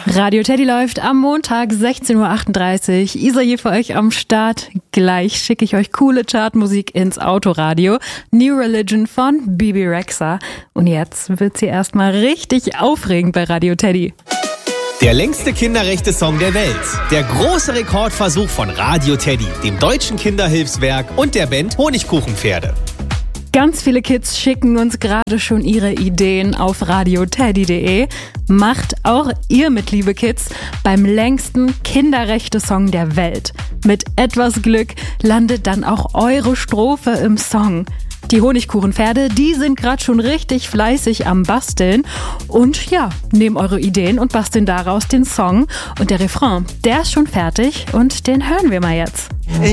Radio Teddy läuft am Montag 16.38 Uhr. Isa hier für euch am Start. Gleich schicke ich euch coole Chartmusik ins Autoradio. New Religion von Bebe Rexha. Und jetzt wird's hier erstmal richtig aufregend bei Radio Teddy. Der längste Kinderrechte-Song der Welt. Der große Rekordversuch von Radio Teddy, dem Deutschen Kinderhilfswerk und der Band Honigkuchenpferde. Ganz viele Kids schicken uns gerade schon ihre Ideen auf radioteddy.de. Macht auch ihr mit, liebe Kids, beim längsten Kinderrechte-Song der Welt. Mit etwas Glück landet dann auch eure Strophe im Song. Die Honigkuchenpferde, die sind gerade schon richtig fleißig am Basteln und ja, nehmen eure Ideen und basteln daraus den Song. Und der Refrain, der ist schon fertig und den hören wir mal jetzt.